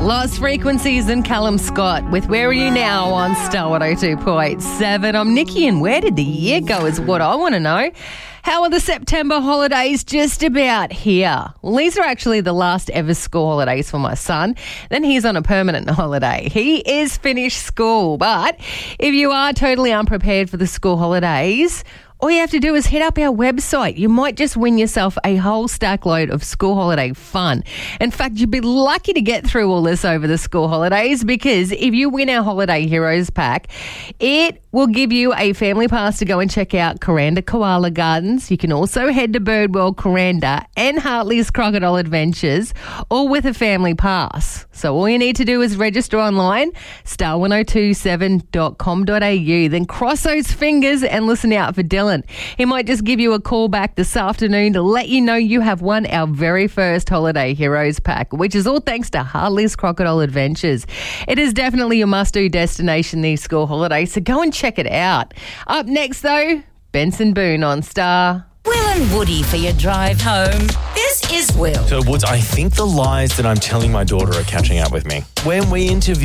Lost Frequencies and Callum Scott with Where Are You Now on Star 102.7. I'm Nikki, and where did the year go is what I want to know. How are the September holidays just about here? Well, these are actually the last ever school holidays for my son. Then he's on a permanent holiday. He is finished school, but if you are totally unprepared for the school holidays, all you have to do is hit up our website. You might just win yourself a whole stack load of school holiday fun. In fact, you'd be lucky to get through all this over the school holidays, because if you win our Holiday Heroes pack, it will give you a family pass to go and check out Kuranda Koala Gardens. You can also head to Birdworld Kuranda and Hartley's Crocodile Adventures, all with a family pass. So all you need to do is register online, star1027.com.au, then cross those fingers and listen out for Dylan. He might just give you a call back this afternoon to let you know you have won our very first Holiday Heroes pack, which is all thanks to Hartley's Crocodile Adventures. It is definitely your must-do destination these school holidays, so go and check it out. Up next, though, Benson Boone on Star. Will and Woody for your drive home. This is Will. So, Woods, I think the lies that I'm telling my daughter are catching up with me. When we interview